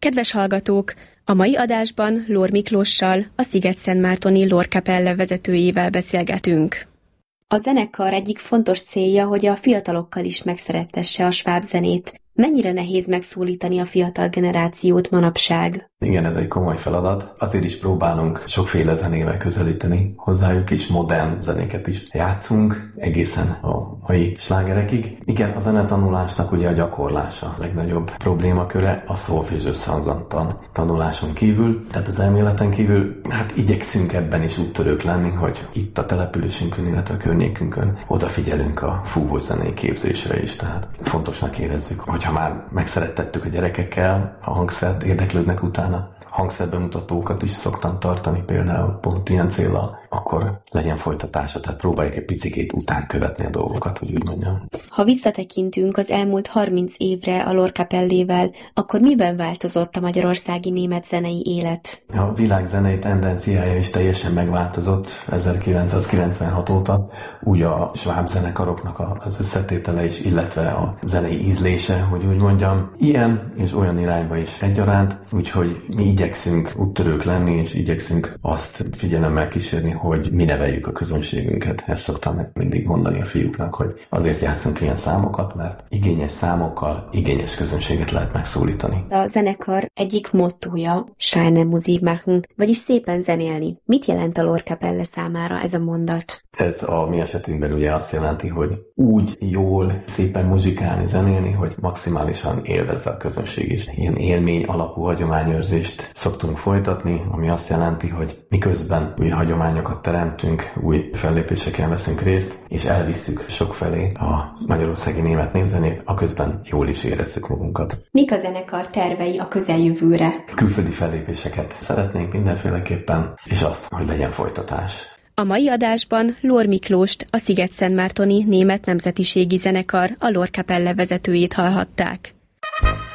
Kedves hallgatók, a mai adásban Lór Miklóssal, a Szigetszentmártoni Lórkapelle vezetőjével beszélgetünk. A zenekar egyik fontos célja, hogy a fiatalokkal is megszerettesse a sváb zenét. Mennyire nehéz megszólítani a fiatal generációt manapság? Igen, ez egy komoly feladat. Azért is próbálunk sokféle zenével közelíteni hozzájuk is, modern zenéket is játszunk, egészen a mai slágerekig. Igen, a zenetanulásnak ugye a gyakorlása a legnagyobb problémaköre, a szólfés összhangzattan tanuláson kívül, tehát az elméleten kívül, hát igyekszünk ebben is úttörők lenni, hogy itt a településünkön, illetve a környékünkön odafigyelünk a fúvós zenei képzésre is, tehát fontosnak érezzük, hogyha már megszerettettük a gyerekekkel a hangszert, érdeklődnek utána, hangszerbemutatókat is szoktam tartani például pont ilyen céllal, akkor legyen folytatása, tehát próbáljuk egy picikét után követni a dolgokat, hogy úgy mondjam. Ha visszatekintünk az elmúlt 30 évre a Lórkapellével, akkor miben változott a magyarországi német zenei élet? A világ zenei tendenciája is teljesen megváltozott 1996 óta, úgy a sváb zenekaroknak az összetétele is, illetve a zenei ízlése, hogy úgy mondjam, ilyen és olyan irányba is egyaránt, úgyhogy mi igyekszünk úttörők lenni, és igyekszünk azt figyelemmel kísérni, hogy mi neveljük a közönségünket. Ezt szoktam mindig mondani a fiúknak, hogy azért játszunk ilyen számokat, mert igényes számokkal igényes közönséget lehet megszólítani. A zenekar egyik mottója, Scheine Musik machen, vagyis szépen zenélni. Mit jelent a Lórkapelle számára ez a mondat? Ez a mi esetünkben ugye azt jelenti, hogy úgy jól, szépen muzsikálni, zenélni, hogy maximálisan élvezze a közönség is. Ilyen élmény alapú hagyományőrzést szoktunk folytatni, ami azt jelenti, hogy miközben új hagyományokat teremtünk, új fellépéseken veszünk részt, és elvisszük sokfelé a magyarországi német népzenét, aközben jól is érezzük magunkat. Mik a zenekar tervei a közeljövőre? Külföldi fellépéseket szeretnénk mindenféleképpen, és azt, hogy legyen folytatás. A mai adásban Lór Miklóst, a Szigetszentmártoni Német Nemzetiségi Zenekar, a Lórkapelle vezetőjét hallhatták.